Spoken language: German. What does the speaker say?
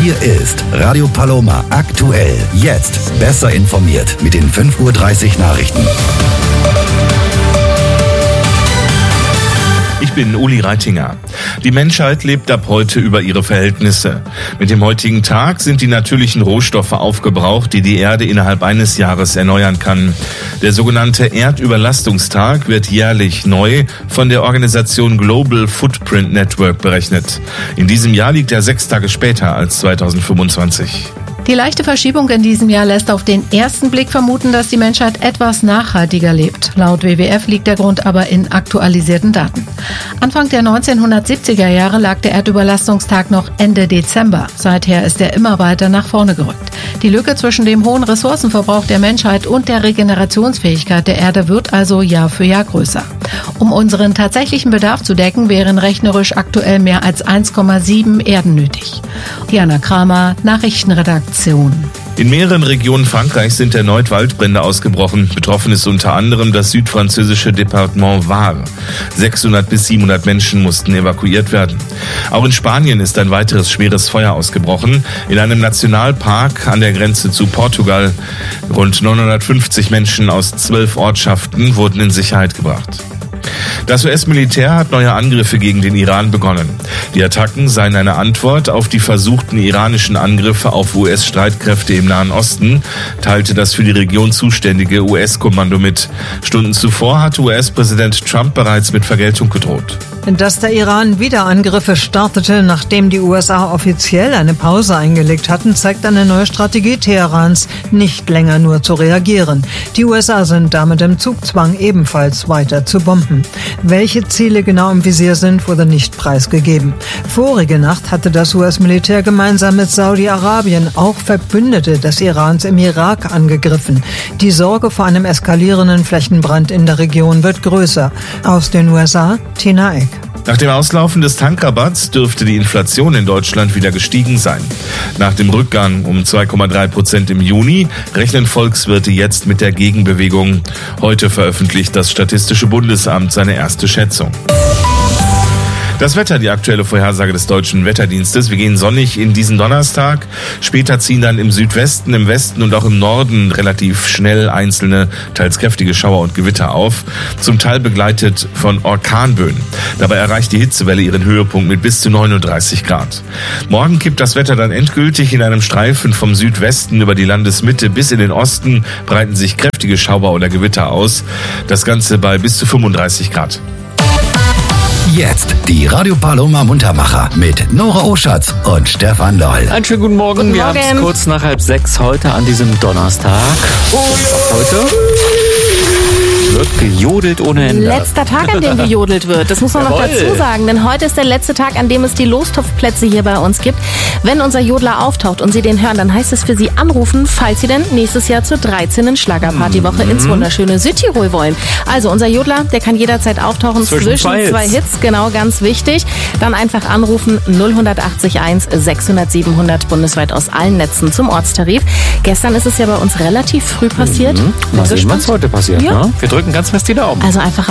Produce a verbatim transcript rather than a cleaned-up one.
Hier ist Radio Paloma aktuell. Jetzt besser informiert mit den fünf Uhr dreißig Nachrichten. Ich bin Uli Reitinger. Die Menschheit lebt ab heute über ihre Verhältnisse. Mit dem heutigen Tag sind die natürlichen Rohstoffe aufgebraucht, die die Erde innerhalb eines Jahres erneuern kann. Der sogenannte Erdüberlastungstag wird jährlich neu von der Organisation Global Footprint Network berechnet. In diesem Jahr liegt er sechs Tage später als zweitausendfünfundzwanzig. Die leichte Verschiebung in diesem Jahr lässt auf den ersten Blick vermuten, dass die Menschheit etwas nachhaltiger lebt. Laut W W F liegt der Grund aber in aktualisierten Daten. Anfang der neunzehnhundertsiebziger Jahre lag der Erdüberlastungstag noch Ende Dezember. Seither ist er immer weiter nach vorne gerückt. Die Lücke zwischen dem hohen Ressourcenverbrauch der Menschheit und der Regenerationsfähigkeit der Erde wird also Jahr für Jahr größer. Um unseren tatsächlichen Bedarf zu decken, wären rechnerisch aktuell mehr als eins Komma sieben Erden nötig. Diana Kramer, Nachrichtenredaktion. In mehreren Regionen Frankreichs sind erneut Waldbrände ausgebrochen. Betroffen ist unter anderem das südfranzösische Departement Var. sechshundert bis siebenhundert Menschen mussten evakuiert werden. Auch in Spanien ist ein weiteres schweres Feuer ausgebrochen. In einem Nationalpark an der Grenze zu Portugal. Rund neunhundertfünfzig Menschen aus zwölf Ortschaften wurden in Sicherheit gebracht. Das U S-Militär hat neue Angriffe gegen den Iran begonnen. Die Attacken seien eine Antwort auf die versuchten iranischen Angriffe auf U S-Streitkräfte im Nahen Osten, teilte das für die Region zuständige U S-Kommando mit. Stunden zuvor hatte U S-Präsident Trump bereits mit Vergeltung gedroht. Dass der Iran wieder Angriffe startete, nachdem die U S A offiziell eine Pause eingelegt hatten, zeigt eine neue Strategie Teherans, nicht länger nur zu reagieren. Die U S A sind damit im Zugzwang, ebenfalls weiter zu bomben. Welche Ziele genau im Visier sind, wurde nicht preisgegeben. Vorige Nacht hatte das U S-Militär gemeinsam mit Saudi-Arabien auch Verbündete des Irans im Irak angegriffen. Die Sorge vor einem eskalierenden Flächenbrand in der Region wird größer. Aus den U S A, Tina Eck. Nach dem Auslaufen des Tankrabatts dürfte die Inflation in Deutschland wieder gestiegen sein. Nach dem Rückgang um zwei Komma drei Prozent im Juni rechnen Volkswirte jetzt mit der Gegenbewegung. Heute veröffentlicht das Statistische Bundesamt seine erste Schätzung. Das Wetter, die aktuelle Vorhersage des Deutschen Wetterdienstes. Wir gehen sonnig in diesen Donnerstag. Später ziehen dann im Südwesten, im Westen und auch im Norden relativ schnell einzelne, teils kräftige Schauer und Gewitter auf. Zum Teil begleitet von Orkanböen. Dabei erreicht die Hitzewelle ihren Höhepunkt mit bis zu neununddreißig Grad. Morgen kippt das Wetter dann endgültig. In einem Streifen vom Südwesten über die Landesmitte bis in den Osten breiten sich kräftige Schauer oder Gewitter aus. Das Ganze bei bis zu fünfunddreißig Grad. Jetzt die Radio Paloma Muntermacher mit Nora Oschatz und Stefan Loll. Einen schönen guten Morgen. Guten Wir haben es kurz nach halb sechs heute an diesem Donnerstag. Heute wird gejodelt ohne Ende. Letzter Tag, an dem gejodelt wird. Das muss man noch dazu sagen, denn heute ist der letzte Tag, an dem es die Lostopfplätze hier bei uns gibt. Wenn unser Jodler auftaucht und Sie den hören, dann heißt es für Sie anrufen, falls Sie denn nächstes Jahr zur dreizehnten Schlagerpartywoche mhm. ins wunderschöne Südtirol wollen. Also unser Jodler, der kann jederzeit auftauchen zwischen, zwischen zwei, zwei Hits. Hits. Genau, ganz wichtig. Dann einfach anrufen null acht eins sechshundert siebenhundert bundesweit aus allen Netzen zum Ortstarif. Gestern ist es ja bei uns relativ früh passiert. Mhm. Mal sehen, was heute passiert. Ja. Ne? Wir drücken ganz fest die Daumen. Also einfach